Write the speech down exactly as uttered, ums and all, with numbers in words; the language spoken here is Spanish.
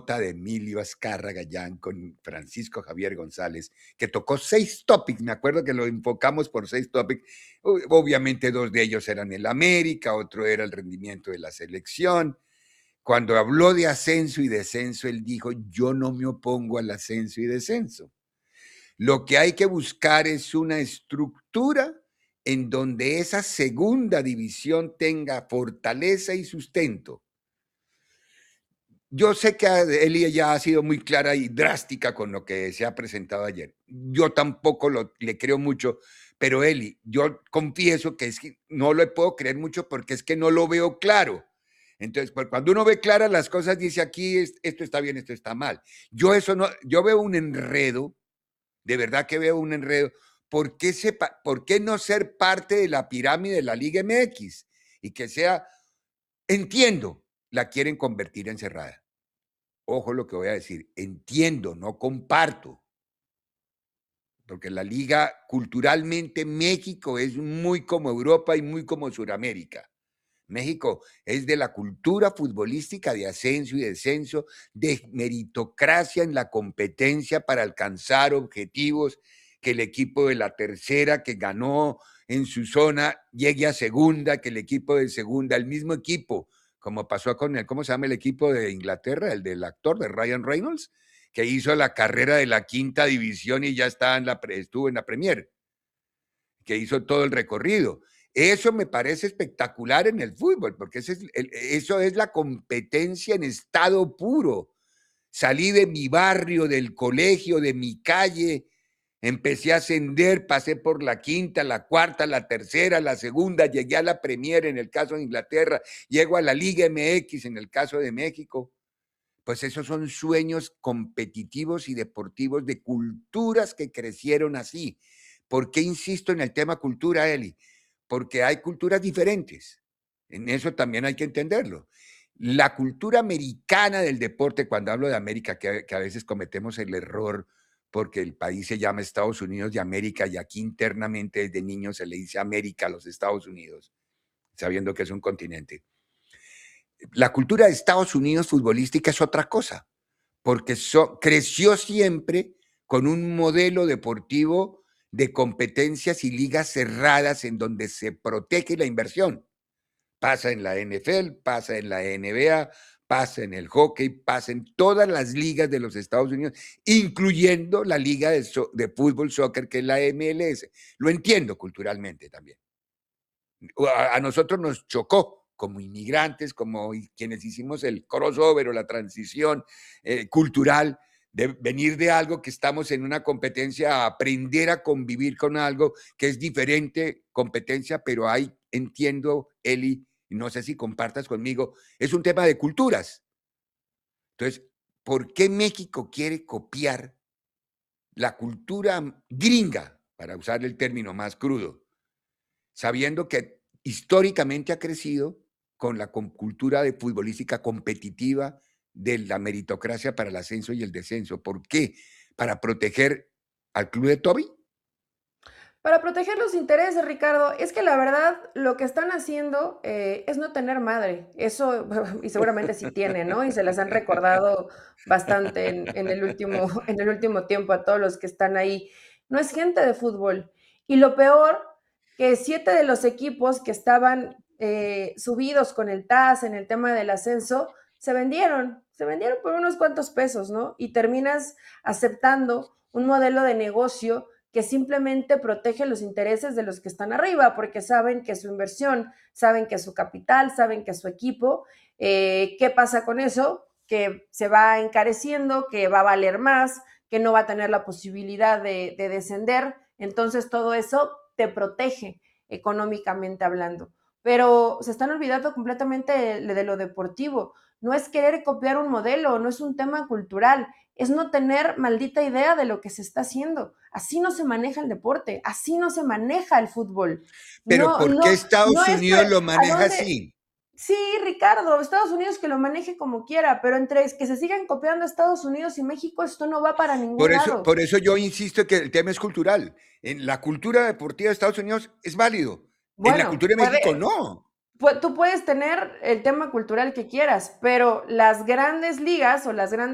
nota de Emilio Azcárraga Gallán con Francisco Javier González, que tocó seis topics, me acuerdo que lo enfocamos por seis topics, obviamente dos de ellos eran el América, otro era el rendimiento de la selección. Cuando habló de ascenso y descenso, él dijo, yo no me opongo al ascenso y descenso. Lo que hay que buscar es una estructura en donde esa segunda división tenga fortaleza y sustento. Yo sé que Eli ya ha sido muy clara y drástica con lo que se ha presentado ayer. Yo tampoco lo, le creo mucho, pero Eli, yo confieso que, es que no lo puedo creer mucho porque es que no lo veo claro. Entonces, pues, cuando uno ve claras las cosas, dice aquí esto está bien, esto está mal. Yo eso no, yo veo un enredo, de verdad que veo un enredo. ¿Por qué, sepa, ¿Por qué no ser parte de la pirámide de la Liga M X? Y que sea, entiendo, la quieren convertir en cerrada. Ojo lo que voy a decir, entiendo, no comparto, porque la liga, culturalmente, México es muy como Europa y muy como Sudamérica. México es de la cultura futbolística de ascenso y descenso, de meritocracia en la competencia para alcanzar objetivos, que el equipo de la tercera que ganó en su zona llegue a segunda, que el equipo de segunda, el mismo equipo, como pasó con el, ¿cómo se llama el equipo de Inglaterra? El del actor, de Ryan Reynolds, que hizo la carrera de la quinta división y ya está en la, estuvo en la Premier, que hizo todo el recorrido. Eso me parece espectacular en el fútbol, porque ese es, eso es la competencia en estado puro. Salí de mi barrio, del colegio, de mi calle, empecé a ascender, pasé por la quinta, la cuarta, la tercera, la segunda, llegué a la Premier en el caso de Inglaterra, llego a la Liga M X en el caso de México. Pues esos son sueños competitivos y deportivos de culturas que crecieron así. ¿Por qué insisto en el tema cultura, Eli? Porque hay culturas diferentes. En eso también hay que entenderlo. La cultura americana del deporte, cuando hablo de América, que, que a veces cometemos el error porque el país se llama Estados Unidos de América y aquí internamente desde niño se le dice América a los Estados Unidos, sabiendo que es un continente. La cultura de Estados Unidos futbolística es otra cosa, porque so, creció siempre con un modelo deportivo de competencias y ligas cerradas en donde se protege la inversión. Pasa en la N F L, pasa en la N B A, pasa en el hockey, pasa en todas las ligas de los Estados Unidos, incluyendo la liga de, so, de fútbol, soccer, que es la M L S. Lo entiendo culturalmente también. A, a nosotros nos chocó como inmigrantes, como quienes hicimos el crossover o la transición eh, cultural, de venir de algo que estamos en una competencia, a aprender a convivir con algo que es diferente competencia, pero hay, entiendo, Eli, no sé si compartas conmigo, es un tema de culturas. Entonces, ¿por qué México quiere copiar la cultura gringa, para usar el término más crudo, sabiendo que históricamente ha crecido con la cultura de futbolística competitiva de la meritocracia para el ascenso y el descenso? ¿Por qué? ¿Para proteger al club de Toby? Para proteger los intereses, Ricardo, es que la verdad lo que están haciendo eh, es no tener madre. Eso, y seguramente sí tiene, ¿no? Y se las han recordado bastante en, en, el último, en el último tiempo a todos los que están ahí. No es gente de fútbol. Y lo peor, que siete de los equipos que estaban eh, subidos con el T A S en el tema del ascenso, se vendieron, se vendieron por unos cuantos pesos, ¿no? Y terminas aceptando un modelo de negocio que simplemente protege los intereses de los que están arriba, porque saben que su inversión, saben que su capital, saben que su equipo, eh, ¿qué pasa con eso? Que se va encareciendo, que va a valer más, que no va a tener la posibilidad de, de descender, entonces todo eso te protege económicamente hablando. Pero se están olvidando completamente de, de lo deportivo. No es querer copiar un modelo, no es un tema cultural, es no tener maldita idea de lo que se está haciendo. Así no se maneja el deporte, así no se maneja el fútbol. Pero No, ¿por qué no, no Estados es Unidos lo a maneja dónde. así? Sí, Ricardo, Estados Unidos que lo maneje como quiera, pero entre que se sigan copiando Estados Unidos y México, esto no va para ningún Por eso, lado. por eso yo insisto que el tema es cultural. En la cultura deportiva de Estados Unidos es válido. En la Bueno, cultura de México puede, no. tú puedes tener el tema cultural que quieras, pero las grandes ligas o las grandes